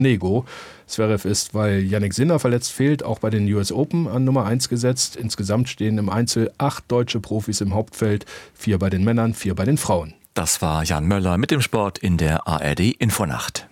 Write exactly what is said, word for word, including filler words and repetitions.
Nego. Zverev ist, weil Jannik Sinner verletzt fehlt, auch bei den U S Open an Nummer eins gesetzt. Insgesamt stehen im Einzel acht deutsche Profis im Hauptfeld, vier bei den Männern, vier bei den Frauen. Das war Jan Möller mit dem Sport in der A R D Infonacht.